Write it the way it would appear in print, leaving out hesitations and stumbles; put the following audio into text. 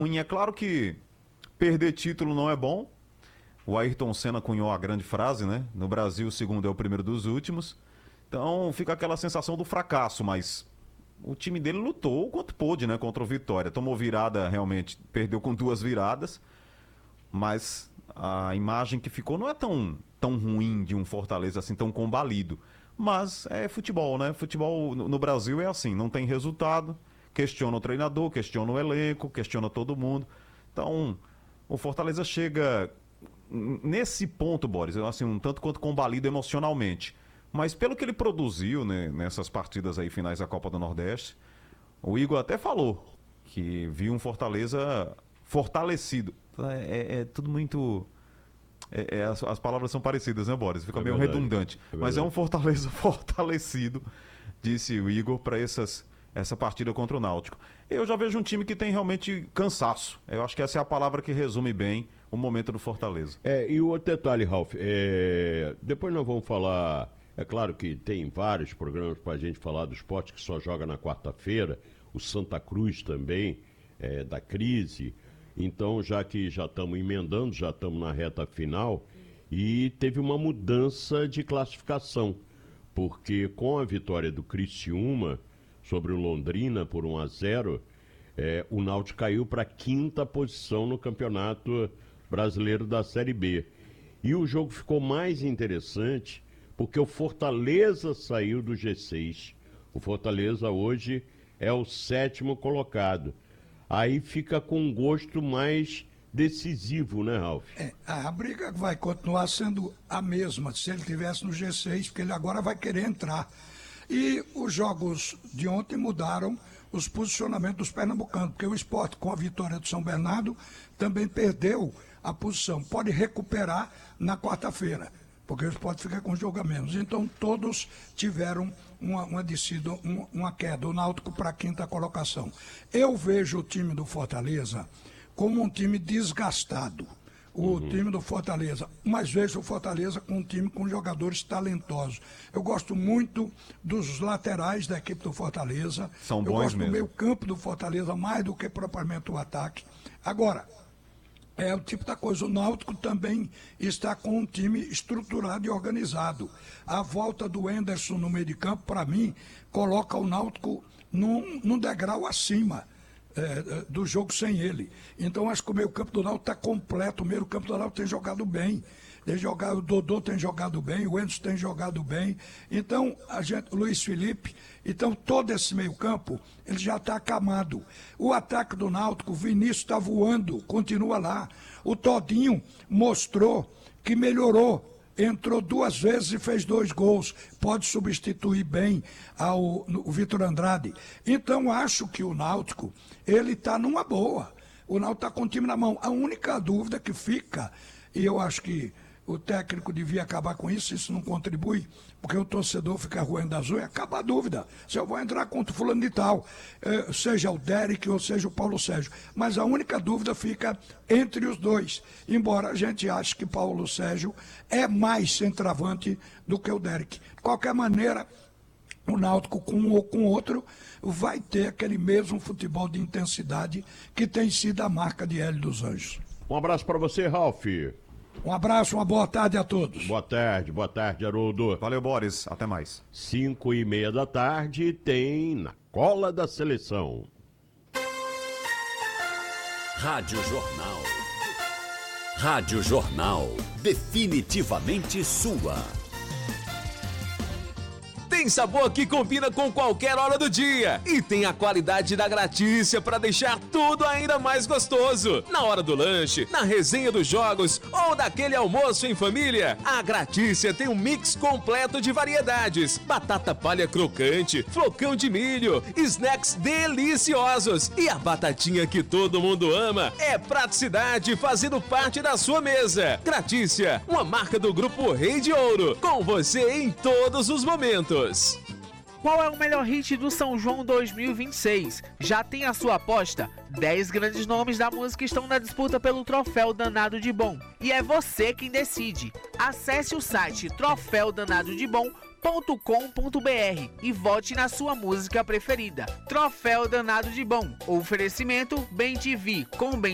ruim. É claro que perder título não é bom. O Ayrton Senna cunhou a grande frase, né? No Brasil, o segundo é o primeiro dos últimos. Então fica aquela sensação do fracasso, mas o time dele lutou o quanto pôde, né? Contra o Vitória. Tomou virada, realmente, perdeu com 2 viradas, mas a imagem que ficou não é tão ruim de um Fortaleza assim, tão combalido. Mas é futebol, né? Futebol no Brasil é assim, não tem resultado, questiona o treinador, questiona o elenco, questiona todo mundo. Então, o Fortaleza chega nesse ponto, Boris, assim, um tanto quanto combalido emocionalmente. Mas pelo que ele produziu, né, nessas partidas aí finais da Copa do Nordeste, o Igor até falou que viu um Fortaleza fortalecido. É tudo muito... as palavras são parecidas, né, Boris? Fica meio verdade, redundante. Mas é um Fortaleza fortalecido, disse o Igor, para essa partida contra o Náutico. Eu já vejo um time que tem realmente cansaço. Eu acho que essa é a palavra que resume bem o momento do Fortaleza. E o outro detalhe, Ralf, depois nós vamos falar... É claro que tem vários programas para a gente falar do esporte que só joga na quarta-feira, o Santa Cruz também, da crise. Então, já que já estamos emendando, já estamos na reta final, e teve uma mudança de classificação, porque com a vitória do Criciúma sobre o Londrina por 1-0, o Náutico caiu para a 5ª posição no Campeonato Brasileiro da Série B. E o jogo ficou mais interessante porque o Fortaleza saiu do G6. O Fortaleza hoje é o 7º colocado. Aí fica com um gosto mais decisivo, né, Ralf? A briga vai continuar sendo a mesma se ele estivesse no G6, porque ele agora vai querer entrar. E os jogos de ontem mudaram os posicionamentos dos pernambucanos, porque o Sport, com a vitória do São Bernardo, também perdeu a posição. Pode recuperar na quarta-feira, porque o Sport fica com jogo a menos. Então todos tiveram uma descida, uma queda, o Náutico para a 5ª colocação. Eu vejo o time do Fortaleza como um time desgastado, time do Fortaleza, mas vejo o Fortaleza com um time com jogadores talentosos. Eu gosto muito dos laterais da equipe do Fortaleza. São bons mesmo. Eu gosto do meio campo do Fortaleza mais do que propriamente o ataque. Agora, é o tipo da coisa. O Náutico também está com um time estruturado e organizado. A volta do Henderson no meio de campo, para mim, coloca o Náutico num degrau acima do jogo sem ele. Então, acho que o meio campo do Náutico está completo. O meio campo do Náutico tem jogado bem. O Dodô tem jogado bem, o Henderson tem jogado bem. Então, o Luiz Felipe, então todo esse meio campo, ele já está acamado. O ataque do Náutico, o Vinícius está voando, continua lá. O Todinho mostrou que melhorou. Entrou 2 vezes e fez 2 gols. Pode substituir bem o Vitor Andrade. Então, acho que o Náutico, ele está numa boa. O Náutico está com o time na mão. A única dúvida que fica, e eu acho que o técnico devia acabar com isso não contribui, porque o torcedor fica roendo as unhas, acaba a dúvida, se eu vou entrar contra o fulano de tal, seja o Derek ou seja o Paulo Sérgio, mas a única dúvida fica entre os dois, embora a gente ache que Paulo Sérgio é mais centroavante do que o Derek. De qualquer maneira, o Náutico, com um ou com outro, vai ter aquele mesmo futebol de intensidade que tem sido a marca de Hélio dos Anjos. Um abraço para você, Ralf. Um abraço, uma boa tarde a todos. Boa tarde, Haroldo. Valeu, Boris. Até mais. 5:30 da tarde tem Na Cola da Seleção. Rádio Jornal. Rádio Jornal. Definitivamente sua. Tem sabor que combina com qualquer hora do dia e tem a qualidade da Gratícia para deixar tudo ainda mais gostoso. Na hora do lanche, na resenha dos jogos ou daquele almoço em família, a Gratícia tem um mix completo de variedades: batata palha crocante, flocão de milho, snacks deliciosos e a batatinha que todo mundo ama. É praticidade fazendo parte da sua mesa. Gratícia, uma marca do Grupo Rei de Ouro, com você em todos os momentos. Qual é o melhor hit do São João 2026? Já tem a sua aposta? 10 grandes nomes da música estão na disputa pelo Troféu Danado de Bom. E é você quem decide. Acesse o site troféudanadodebom.com.br e vote na sua música preferida. Troféu Danado de Bom. Oferecimento Bem TV. Com Bem